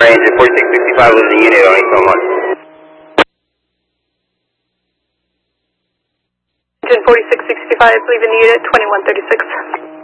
Ranger 4665 was the unit on 811. Engine 4665, leaving the unit 2136.